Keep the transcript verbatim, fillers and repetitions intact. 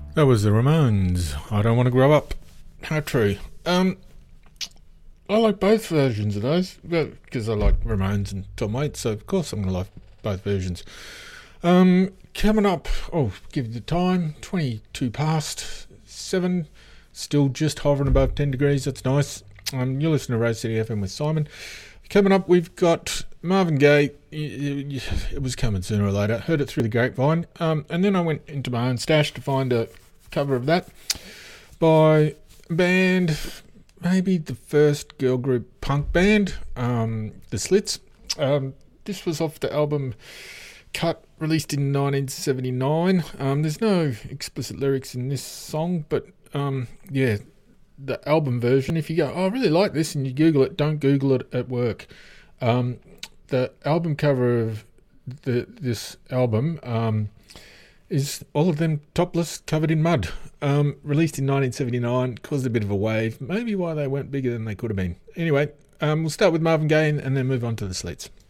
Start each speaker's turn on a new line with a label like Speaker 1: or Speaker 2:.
Speaker 1: That was the Ramones. I don't want to grow up. How true. Um, I like both versions of those because I like Ramones and Tom Waits, so of course I'm going to like both versions. Um, coming up, oh, give you the time, twenty-two past seven, still just hovering above ten degrees, that's nice. Um, you're listening to Rose City F M with Simon. Coming up, we've got Marvin Gaye. It was coming sooner or later. Heard it through the grapevine. Um, and then I went into my own stash to find a cover of that by a band, maybe the first girl group punk band, um, The Slits. Um, this was off the album Cut, released in nineteen seventy-nine. Um, there's no explicit lyrics in this song, but um, yeah, the album version, if you go, oh, I really like this, and you Google it, don't Google it at work. Um, the album cover of the this album um, is all of them topless, covered in mud. Um, released in nineteen seventy-nine, caused a bit of a wave. Maybe why they weren't bigger than they could have been. Anyway, um, we'll start with Marvin Gaye and then move on to the Slits.